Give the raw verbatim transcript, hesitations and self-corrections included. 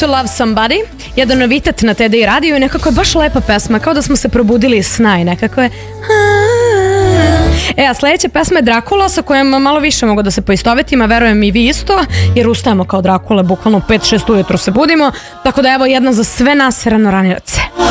to Love Somebody, jedan novitet na T D I radiju i nekako je baš lepa pesma, kao da smo se probudili iz sna i nekako je... E, a sledeća pesma je Drakula, sa kojom malo više mogu da se poistovetim, a verujem i vi isto, jer ustajemo kao Drakula, bukvalno u pet šest ujutro se budimo, tako da evo jedna za sve nas ranoranioce.